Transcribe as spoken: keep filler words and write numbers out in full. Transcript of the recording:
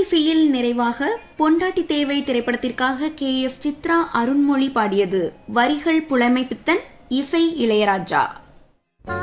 திரையிசையில் நிறைவாக பொண்டாட்டி தேவை திரைப்படத்திற்காக கே எஸ் சித்ரா அருண்மொழி பாடியது. வரிகள் புலமை பித்தன், இசை இளையராஜா.